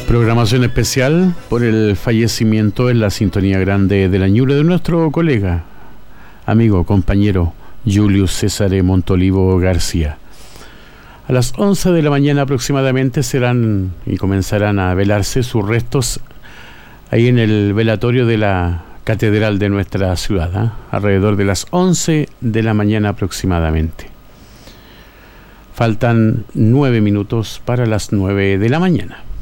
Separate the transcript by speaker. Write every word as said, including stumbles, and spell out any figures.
Speaker 1: Programación especial por el fallecimiento en la sintonía grande de la Ñuble de nuestro colega, amigo, compañero Julius César Montolivo García. A las once de la mañana aproximadamente serán y comenzarán a velarse sus restos ahí en el velatorio de la catedral de nuestra ciudad, ¿eh? Alrededor de las once de la mañana aproximadamente. Faltan nueve minutos para las nueve de la mañana.